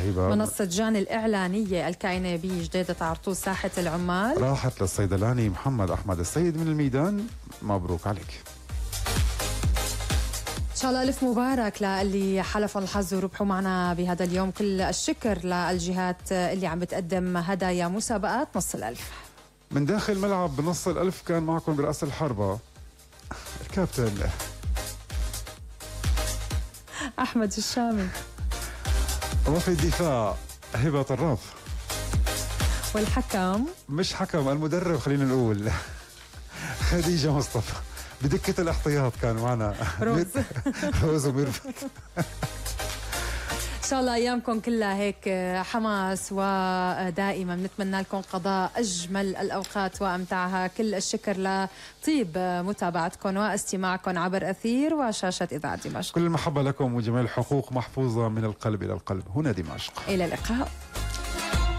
هبة. منصة جان الإعلانية الكائنة بجديدة عرطوس ساحة العمال راحت للصيدلاني محمد أحمد السيد من الميدان. مبروك عليك. إن شاء الله ألف مبارك للي حلف الحظ وربحوا معنا بهذا اليوم. كل الشكر للجهات اللي عم بتقدم هدايا مسابقات نص الألف. من داخل ملعب بنص الألف كان معكم برأس الحربة الكابتن أحمد الشامي، وفي الدفاع هبة طراف، والحكم مش حكم، المدرب خلينا نقول خديجة مصطفى. بدكة الاحتياط كان معنا روز روز وميرفت. إن شاء الله أيامكم كلها هيك حماس، ودائما بنتمنى لكم قضاء أجمل الأوقات وأمتعها. كل الشكر لطيب متابعتكم واستماعكم عبر أثير وشاشة إذاعة دمشق. كل المحبة لكم وجميع الحقوق محفوظة من القلب إلى القلب. هنا دمشق. إلى اللقاء.